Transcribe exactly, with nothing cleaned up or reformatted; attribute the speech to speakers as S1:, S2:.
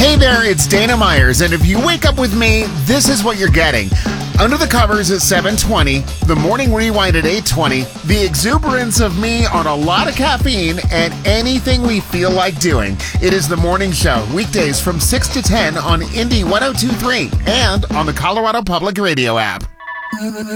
S1: Hey there, it's Dana Myers, and if you wake up with me, this is what you're getting. Under the Covers at seven twenty, the Morning Rewind at eight twenty, the exuberance of me on a lot of caffeine, and anything we feel like doing. It is The Morning Show, weekdays from six to ten on Indie one oh two point three and on the Colorado Public Radio app.